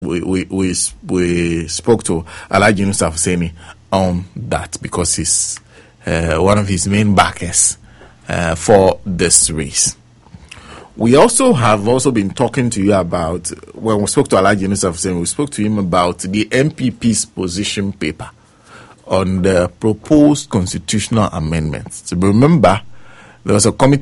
we spoke to Alhaji Yusuf Hussaini on that, because he's one of his main backers for this race. We have also been talking to you about, when we spoke to Alhaji Yusuf Hussaini, we spoke to him about the MPP's position paper on the proposed constitutional amendments. So remember, there was a committee